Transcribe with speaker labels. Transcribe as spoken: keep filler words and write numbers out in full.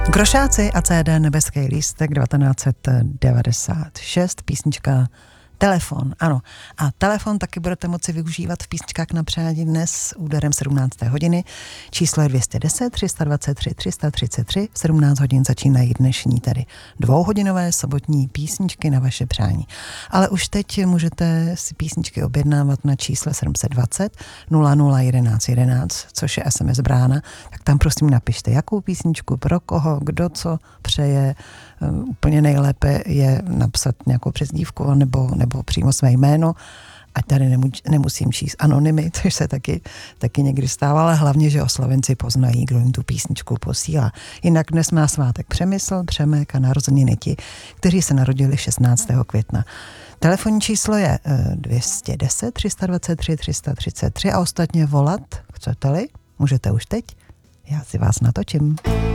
Speaker 1: Grošáci a C D Nebeský lístek devatenáct devadesát šest, písnička Telefon, ano. A telefon taky budete moci využívat v písničkách na přání dnes úderem sedmnácté hodiny. Číslo je dvě stě deset, tři sta dvacet tři, tři sta třicet tři. V sedmnáct hodin začínají dnešní tedy dvouhodinové sobotní písničky na vaše přání. Ale už teď můžete si písničky objednávat na čísle sedm set dvacet nula nula jedenáct jedenáct, což je es em es brána. Tak tam prosím napište, jakou písničku, pro koho, kdo co přeje. Úplně nejlépe je napsat nějakou přezdívku nebo, nebo přímo své jméno, ať tady nemu, nemusím číst anonymy, což se taky, taky někdy stává, ale hlavně, že oslovenci poznají, kdo jim tu písničku posílá. Jinak dnes má svátek Přemysl, Přemek a narozeniny ti, kteří se narodili šestnáctého května. Telefonní číslo je dvě stě deset, tři sta dvacet tři, tři sta třicet tři a ostatně volat, chcete-li, můžete už teď, já si vás natočím.